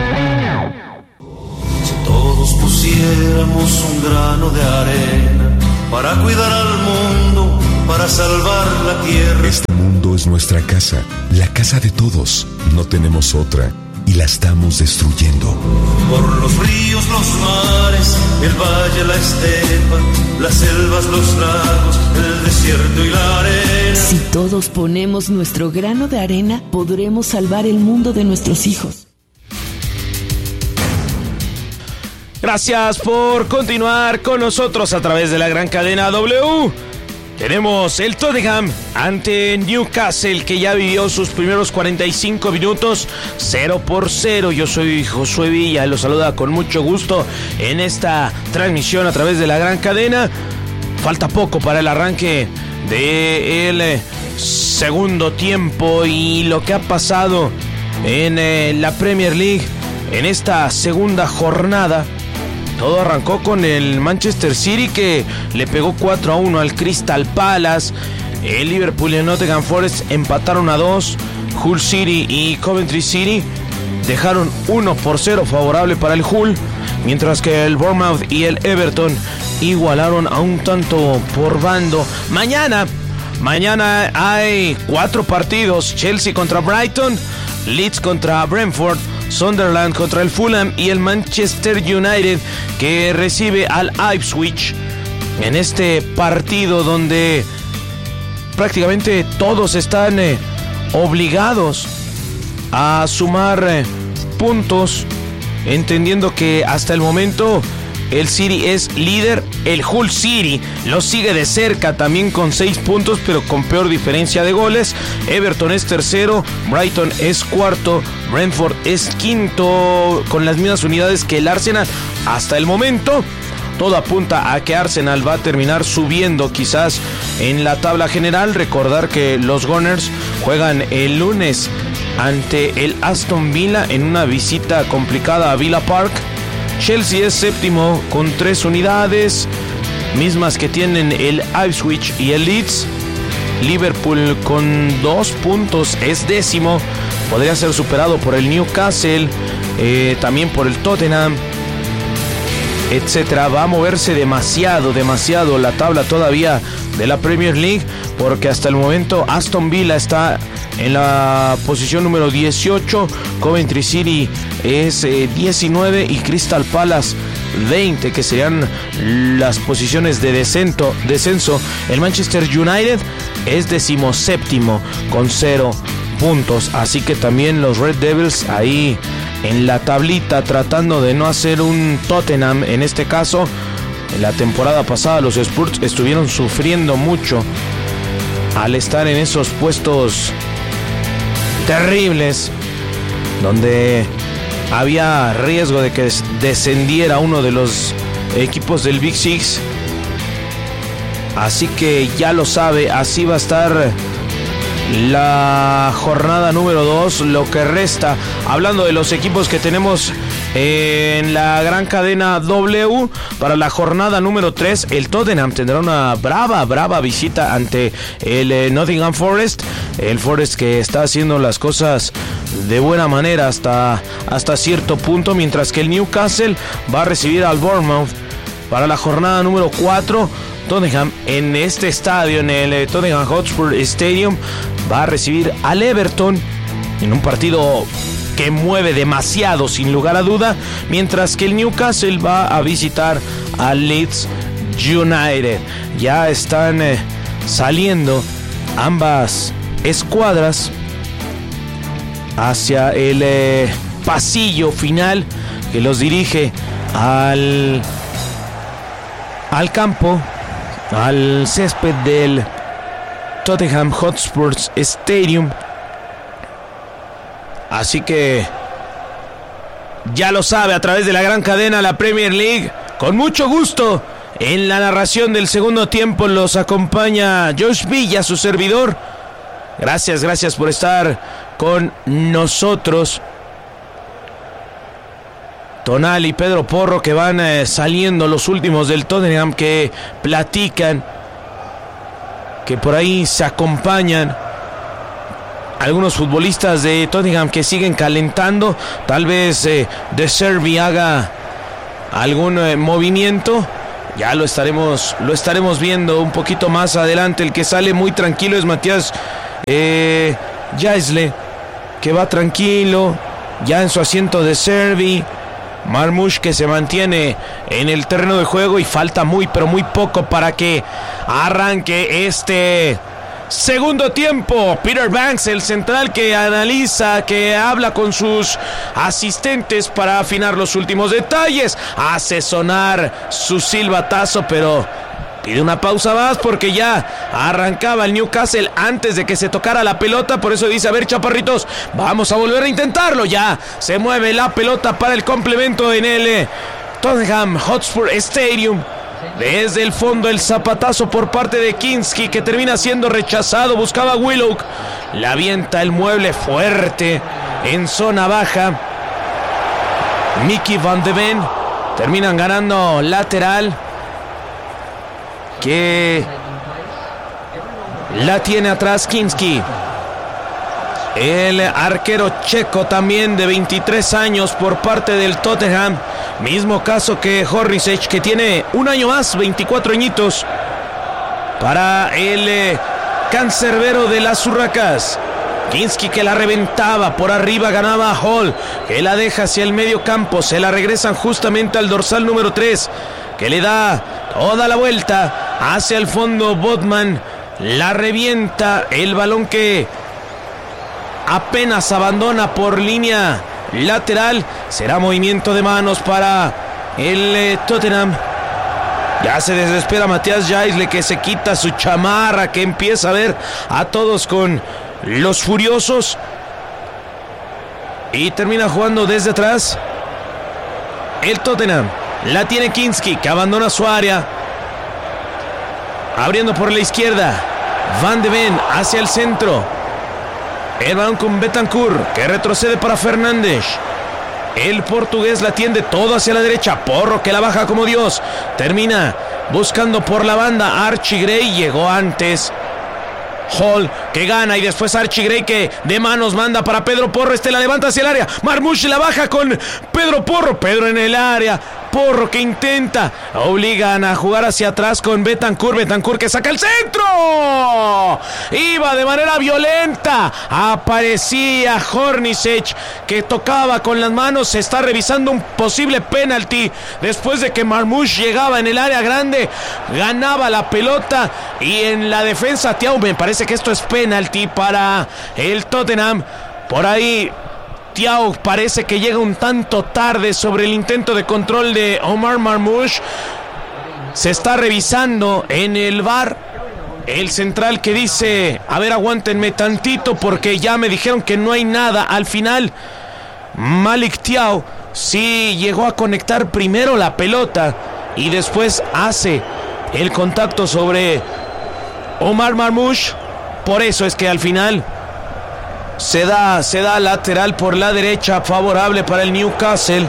todos pusiéramos un grano de arena para cuidar al mundo, para salvar la tierra. Este mundo es nuestra casa, la casa de todos. No tenemos otra y la estamos destruyendo. Por los ríos, los mares, el valle, la estepa, las selvas, los lagos, el desierto y la arena. Si todos ponemos nuestro grano de arena, podremos salvar el mundo de nuestros hijos. Gracias por continuar con nosotros a través de la gran cadena W. Tenemos el Tottenham ante Newcastle, que ya vivió sus primeros 45 minutos 0-0. Yo soy Josué Villa y los saluda con mucho gusto en esta transmisión a través de la gran cadena. Falta poco para el arranque del segundo tiempo y lo que ha pasado en la Premier League en esta segunda jornada. Todo arrancó con el Manchester City, que le pegó 4-1 al Crystal Palace. El Liverpool y el Nottingham Forest empataron a 2. Hull City y Coventry City dejaron 1-0 favorable para el Hull, mientras que el Bournemouth y el Everton igualaron a un tanto por bando. Mañana hay 4 partidos: Chelsea contra Brighton, Leeds contra Brentford, Sunderland contra el Fulham y el Manchester United, que recibe al Ipswich en este partido donde prácticamente todos están obligados a sumar puntos, entendiendo que hasta el momento el City es líder. El Hull City lo sigue de cerca también con 6 puntos, pero con peor diferencia de goles. Everton es tercero, Brighton es cuarto, Brentford es quinto con las mismas unidades que el Arsenal. Hasta el momento todo apunta a que Arsenal va a terminar subiendo quizás en la tabla general. Recordar que los Gunners juegan el lunes ante el Aston Villa en una visita complicada a Villa Park. Chelsea es séptimo con 3 unidades, mismas que tienen el Ipswich y el Leeds. Liverpool con 2 puntos es décimo, podría ser superado por el Newcastle, también por el Tottenham, etcétera. Va a moverse demasiado la tabla todavía de la Premier League, porque hasta el momento Aston Villa está en la posición número 18, Coventry City es 19 y Crystal Palace 20, que serían las posiciones de descenso. El Manchester United es 17º con 0 puntos, así que también los Red Devils ahí en la tablita tratando de no hacer un Tottenham en este caso. En la temporada pasada los Spurs estuvieron sufriendo mucho al estar en esos puestos terribles donde había riesgo de que descendiera uno de los equipos del Big Six. Así que ya lo sabe, así va a estar la jornada número 2, lo que resta. Hablando de los equipos que tenemos en la gran cadena W, para la jornada número 3, el Tottenham tendrá una brava visita ante el Nottingham Forest. El Forest que está haciendo las cosas de buena manera hasta cierto punto, mientras que el Newcastle va a recibir al Bournemouth. Para la jornada número 4, Tottenham en este estadio, en el Tottenham Hotspur Stadium, va a recibir al Everton en un partido que mueve demasiado sin lugar a duda, mientras que el Newcastle va a visitar al Leeds United. Ya están saliendo ambas escuadras hacia el pasillo final que los dirige al campo, al césped del Tottenham Hotspur Stadium. Así que ya lo sabe, a través de la gran cadena, la Premier League. Con mucho gusto, en la narración del segundo tiempo los acompaña Josh Villa, su servidor. Gracias por estar con nosotros. Tonal y Pedro Porro, que van saliendo los últimos del Tottenham, que platican, que por ahí se acompañan. Algunos futbolistas de Tottenham que siguen calentando. Tal vez De Zerbi haga algún movimiento. Ya lo estaremos viendo un poquito más adelante. El que sale muy tranquilo es Matías Jaisle, que va tranquilo ya en su asiento de Servi. Marmoush, que se mantiene en el terreno de juego, y falta muy pero muy poco para que arranque este segundo tiempo. Peter Banks, el central, que analiza, que habla con sus asistentes para afinar los últimos detalles, hace sonar su silbatazo, pero pide una pausa más porque ya arrancaba el Newcastle antes de que se tocara la pelota. Por eso dice: a ver, chaparritos, vamos a volver a intentarlo. Ya se mueve la pelota para el complemento en el Tottenham Hotspur Stadium. Desde el fondo el zapatazo por parte de Kinski, que termina siendo rechazado. Buscaba Willock, la avienta el mueble fuerte en zona baja. Mickey Van de Ven, terminan ganando lateral, que la tiene atrás Kinski. El arquero checo, también de 23 años, por parte del Tottenham. Mismo caso que Hornacek, que tiene un año más, 24 añitos, para el cancerbero de las Urracas. Kinski, que la reventaba por arriba, ganaba a Hall, que la deja hacia el medio campo. Se la regresan justamente al dorsal número 3, que le da toda la vuelta hacia el fondo. Botman la revienta, el balón que apenas abandona por línea lateral. Será movimiento de manos para el Tottenham. Ya se desespera Matías Jaisle, que se quita su chamarra, que empieza a ver a todos con los furiosos, y termina jugando desde atrás el Tottenham. La tiene Kinski, que abandona su área, abriendo por la izquierda. Van de Ven hacia el centro. El balón con Bentancur, que retrocede para Fernández. El portugués la tiende todo hacia la derecha. Porro, que la baja como Dios. Termina buscando por la banda Archie Gray. Llegó antes Hall, que gana, y después Archie Gray, que de manos manda para Pedro Porro. La levanta hacia el área. Marmoush la baja con Pedro Porro. Pedro en el área. Porro, que intenta, obligan a jugar hacia atrás con Bentancur. Bentancur, que saca el centro. Iba de manera violenta. Aparecía Hornacek, que tocaba con las manos. Se está revisando un posible penalti después de que Marmoush llegaba en el área grande, ganaba la pelota, y en la defensa Thiaw. Me parece que esto es penalti para el Tottenham. Por ahí Thiaw parece que llega un tanto tarde sobre el intento de control de Omar Marmoush. Se está revisando en el VAR. El central, que dice: a ver, aguántenme tantito porque ya me dijeron que no hay nada. Al final Malik Thiaw sí llegó a conectar primero la pelota y después hace el contacto sobre Omar Marmoush. Por eso es que al final se da lateral por la derecha, favorable para el Newcastle.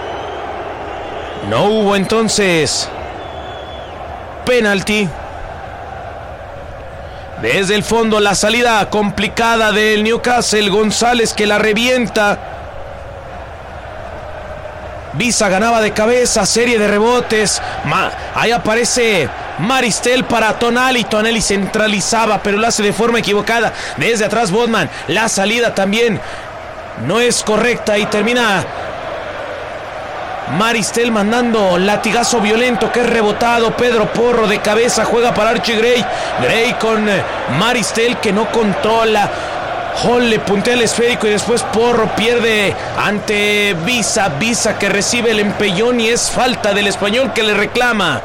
No hubo entonces penalti. Desde el fondo la salida complicada del Newcastle. González, que la revienta. Visa ganaba de cabeza, serie de rebotes. Ahí aparece Maristel para Tonali. Tonali centralizaba, pero lo hace de forma equivocada. Desde atrás Botman. La salida también no es correcta y termina Maristel mandando latigazo violento, que es rebotado. Pedro Porro de cabeza juega para Archie Gray. Gray con Maristel, que no controla. Hall le puntea el esférico y después Porro pierde ante Visa. Visa, que recibe el empellón, y es falta del español, que le reclama.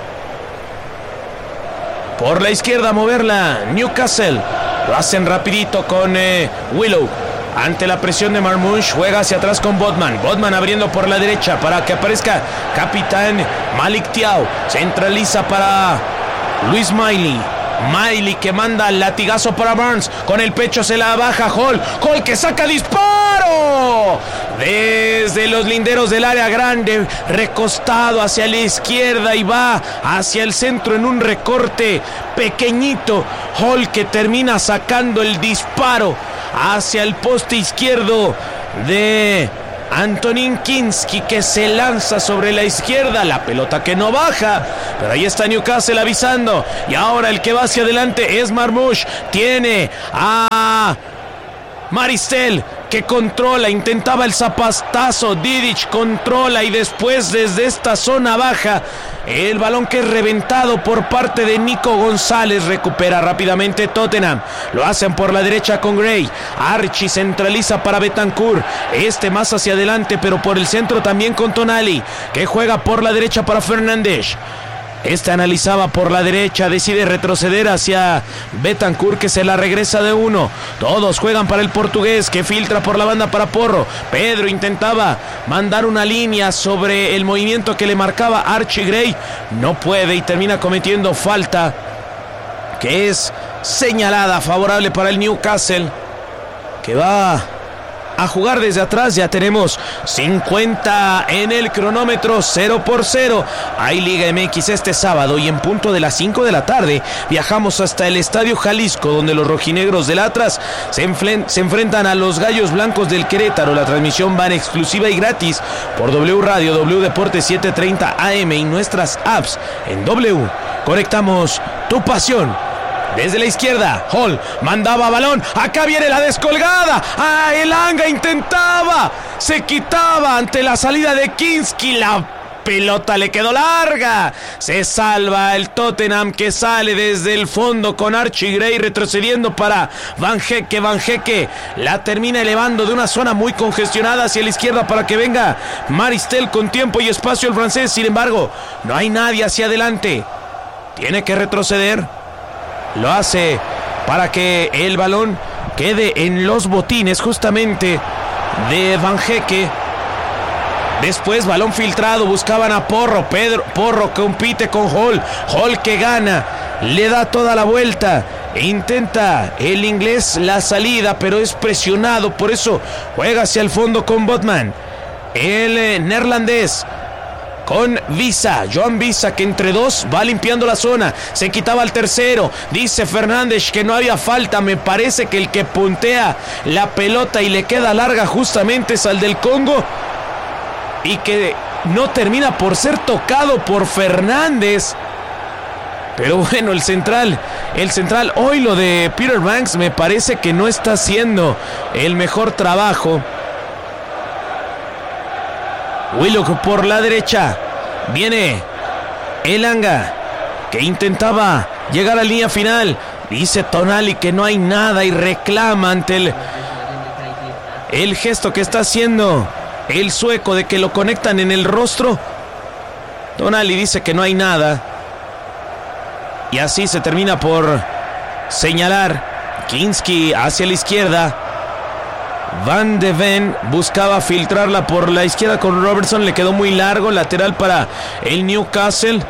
Por la izquierda moverla Newcastle. Lo hacen rapidito con Willow. Ante la presión de Marmoush, juega hacia atrás con Botman. Botman abriendo por la derecha para que aparezca capitán Malik Thiaw. Centraliza para Luis Miley. Miley, que manda latigazo para Barnes. Con el pecho se la baja Hall. Hall, que saca disparo desde los linderos del área grande, recostado hacia la izquierda, y va hacia el centro en un recorte pequeñito. Hall, que termina sacando el disparo hacia el poste izquierdo de Antonín Kinski, que se lanza sobre la izquierda, la pelota que no baja, pero ahí está Newcastle avisando, y ahora el que va hacia adelante es Marmoush, tiene a Maristel, que controla, intentaba el zapatazo, Didic controla, y después desde esta zona baja, el balón que es reventado por parte de Nico González, recupera rápidamente Tottenham, lo hacen por la derecha con Gray, Archie centraliza para Bentancur, más hacia adelante, pero por el centro también con Tonali, que juega por la derecha para Fernández. Analizaba por la derecha, decide retroceder hacia Bentancur, que se la regresa de uno. Todos juegan para el portugués, que filtra por la banda para Porro. Pedro intentaba mandar una línea sobre el movimiento que le marcaba Archie Gray. No puede y termina cometiendo falta, que es señalada, favorable para el Newcastle, que va a jugar desde atrás. Ya tenemos 50 en el cronómetro, 0-0. Hay Liga MX este sábado, y en punto de las 5 de la tarde viajamos hasta el Estadio Jalisco, donde los rojinegros del Atlas se enfrentan a los Gallos Blancos del Querétaro. La transmisión va en exclusiva y gratis por W Radio, W Deportes 730 AM y nuestras apps en W. Conectamos tu pasión. Desde la izquierda, Hall mandaba balón, acá viene la descolgada, Elanga intentaba, se quitaba ante la salida de Kinski, la pelota le quedó larga, se salva el Tottenham, que sale desde el fondo con Archie Gray retrocediendo para Van Hecke la termina elevando de una zona muy congestionada hacia la izquierda para que venga Maristel con tiempo y espacio el francés. Sin embargo, no hay nadie hacia adelante, tiene que retroceder. Lo hace para que el balón quede en los botines justamente de Van Hecke. Después balón filtrado, buscaban a Porro. Porro compite con Hall. Hall que gana, le da toda la vuelta. Intenta el inglés la salida, pero es presionado, por eso juega hacia el fondo con Botman. El neerlandés con Visa, Joan Visa, que entre dos va limpiando la zona, se quitaba al tercero, dice Fernández que no había falta, me parece que el que puntea la pelota y le queda larga justamente es al del Congo, y que no termina por ser tocado por Fernández. Pero bueno, el central, hoy lo de Peter Banks me parece que no está haciendo el mejor trabajo. Willock por la derecha, viene Elanga, que intentaba llegar a la línea final, dice Tonali que no hay nada y reclama ante el gesto que está haciendo el sueco de que lo conectan en el rostro. Tonali dice que no hay nada, y así se termina por señalar. Kinski hacia la izquierda, Van de Ven buscaba filtrarla por la izquierda con Robertson, le quedó muy largo, lateral para el Newcastle.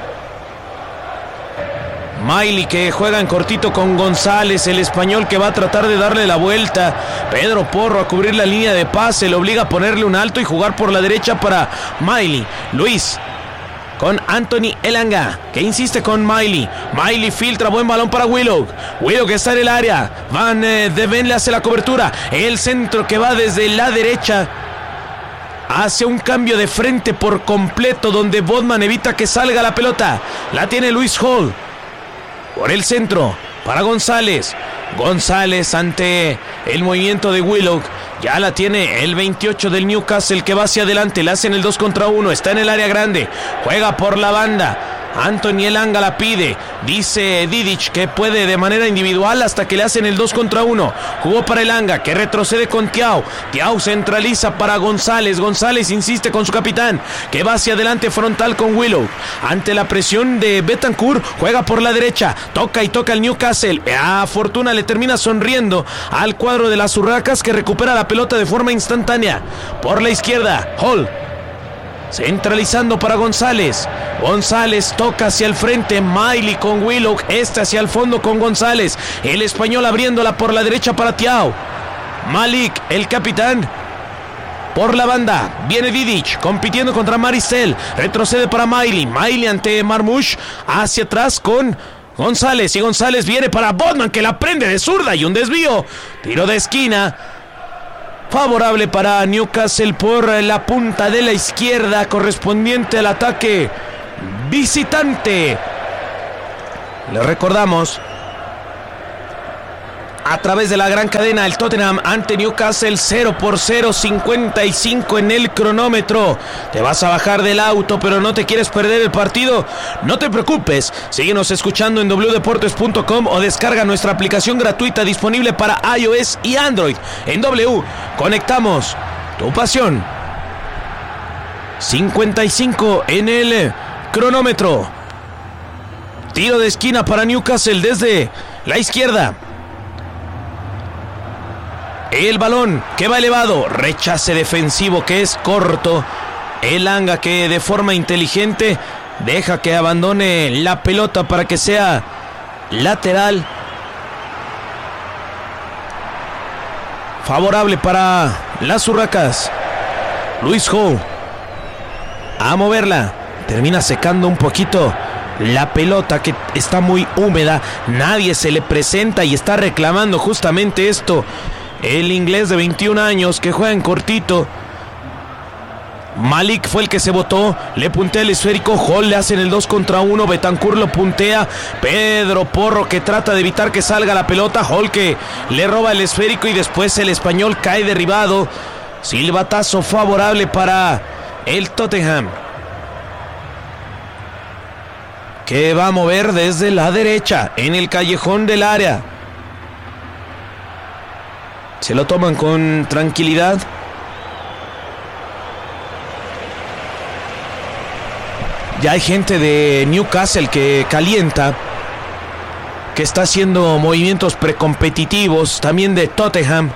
Miley, que juega en cortito con González, el español, que va a tratar de darle la vuelta. Pedro Porro a cubrir la línea de pase, le obliga a ponerle un alto y jugar por la derecha para Miley. Luis con Anthony Elanga, que insiste con Miley. Miley filtra, buen balón para Willock. Willock está en el área. Van de Ven le hace la cobertura. El centro que va desde la derecha hace un cambio de frente por completo, donde Bodman evita que salga la pelota. La tiene Luis Hall por el centro para González. González ante el movimiento de Willock. Ya la tiene el 28 del Newcastle, que va hacia adelante, le hacen el 2 contra 1, está en el área grande, juega por la banda. Anthony Elanga la pide, dice Didic que puede de manera individual hasta que le hacen el 2 contra 1. Jugó para Elanga, que retrocede con Thiaw. Thiaw centraliza para González. González insiste con su capitán, que va hacia adelante frontal con Willow. Ante la presión de Bentancur, juega por la derecha, toca el Newcastle. A Fortuna le termina sonriendo al cuadro de las Urracas, que recupera la pelota de forma instantánea. Por la izquierda, Hall centralizando para González. González toca hacia el frente, Miley con Willock, hacia el fondo con González. El español abriéndola por la derecha para Thiaw. Malik, el capitán, por la banda. Viene Didic compitiendo contra Maristel. Retrocede para Miley. Miley ante Marmoush. Hacia atrás con González. Y González viene para Bodman, que la prende de zurda y un desvío. Tiro de esquina. favorable para Newcastle por la punta de la izquierda, correspondiente al ataque visitante. Les recordamos, a través de la gran cadena, el Tottenham ante Newcastle 0-0, 55 en el cronómetro. Te vas a bajar del auto, pero no te quieres perder el partido. No te preocupes, síguenos escuchando en wdeportes.com o descarga nuestra aplicación gratuita disponible para iOS y Android. En W, conectamos tu pasión. 55 en el cronómetro. Tiro de esquina para Newcastle desde la izquierda. El balón que va elevado, rechace defensivo que es corto. Elanga que de forma inteligente deja que abandone la pelota para que sea lateral. Favorable para las Urracas. Luis Hall a moverla. Termina secando un poquito la pelota que está muy húmeda. Nadie se le presenta y está reclamando justamente esto. El inglés de 21 años que juega en cortito. Malik fue el que se botó, le puntea el esférico. Hall le hacen el 2 contra 1. Bentancur lo puntea. Pedro Porro que trata de evitar que salga la pelota. Hall que le roba el esférico y después el español cae derribado. Silbatazo favorable para el Tottenham, que va a mover desde la derecha en el callejón del área. Se lo toman con tranquilidad. Ya hay gente de Newcastle que calienta, que está haciendo movimientos precompetitivos, también de Tottenham.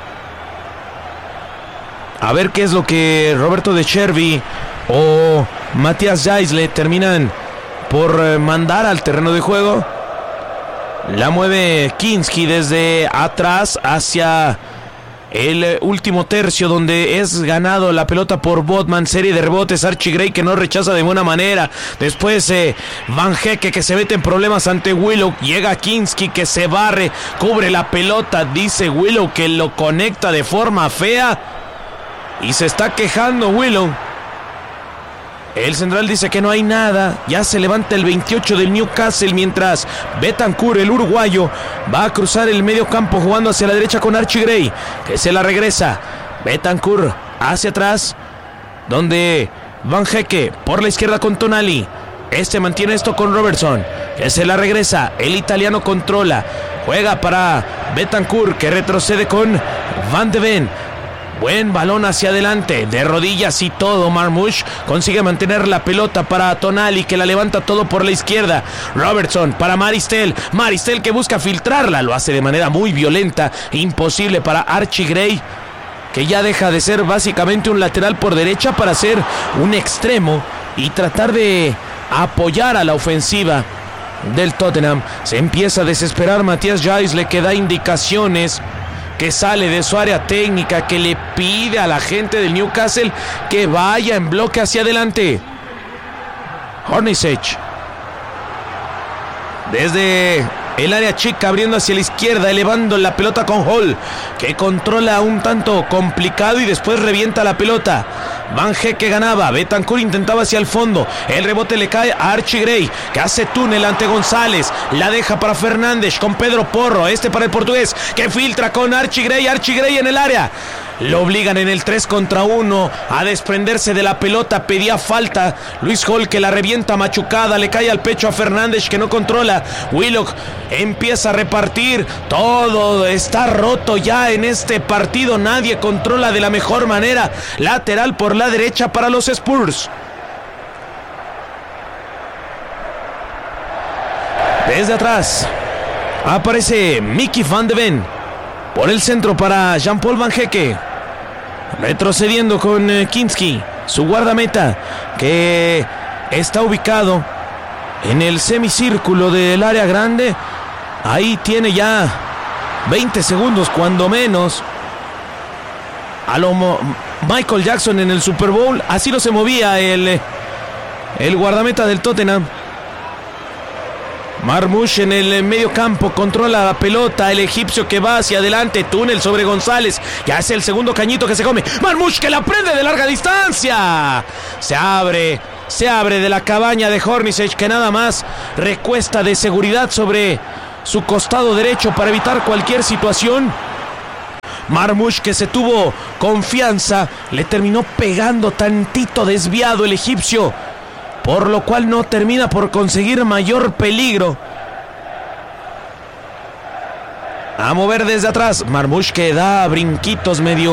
A ver qué es lo que Roberto De Zerbi o Matías Jais le terminan por mandar al terreno de juego. La mueve Kinski desde atrás hacia el último tercio, donde es ganado la pelota por Botman. Serie de rebotes, Archie Gray que no rechaza de buena manera. Después Van Hecke que se mete en problemas ante Willow. Llega Kinski que se barre, cubre la pelota. Dice Willow que lo conecta de forma fea y se está quejando Willow. El central dice que no hay nada. Ya se levanta el 28 del Newcastle, mientras Bentancur, el uruguayo, va a cruzar el medio campo jugando hacia la derecha con Archie Gray, que se la regresa. Bentancur hacia atrás, donde Van Hecke por la izquierda con Tonali. Este mantiene esto con Robertson, que se la regresa. El italiano controla, juega para Bentancur, que retrocede con Van de Ven. Buen balón hacia adelante, de rodillas y todo. Marmoush consigue mantener la pelota para Tonali, que la levanta todo por la izquierda. Robertson para Maristel. Maristel que busca filtrarla, lo hace de manera muy violenta. Imposible para Archie Gray, que ya deja de ser básicamente un lateral por derecha para ser un extremo y tratar de apoyar a la ofensiva del Tottenham. Se empieza a desesperar Matías Jais, le da indicaciones, que sale de su área técnica, que le pide a la gente del Newcastle que vaya en bloque hacia adelante. Hornacek desde el área chica, abriendo hacia la izquierda, elevando la pelota con Hall, que controla un tanto complicado y después revienta la pelota. Van Hecke ganaba, Bentancur intentaba hacia el fondo, el rebote le cae a Archie Gray, que hace túnel ante González, la deja para Fernández con Pedro Porro, para el portugués, que filtra con Archie Gray en el área. Lo obligan en el 3 contra 1 a desprenderse de la pelota. Pedía falta. Luis Hall que la revienta machucada. Le cae al pecho a Fernández, que no controla. Willock empieza a repartir. Todo está roto ya en este partido. Nadie controla de la mejor manera. Lateral por la derecha para los Spurs. Desde atrás aparece Mickey Van de Ven. Por el centro para Jean-Paul Van Hecke. Retrocediendo con Kinski, su guardameta, que está ubicado en el semicírculo del área grande. Ahí tiene ya 20 segundos cuando menos. A lo Michael Jackson en el Super Bowl. Así no se movía el guardameta del Tottenham. Marmoush en el medio campo, controla la pelota, el egipcio que va hacia adelante, túnel sobre González, ya es el segundo cañito que se come, Marmoush que la prende de larga distancia, se abre de la cabaña de Hornacek, que nada más recuesta de seguridad sobre su costado derecho para evitar cualquier situación. Marmoush, que se tuvo confianza, le terminó pegando tantito desviado el egipcio, por lo cual no termina por conseguir mayor peligro. A mover desde atrás, Marmoush que da brinquitos medio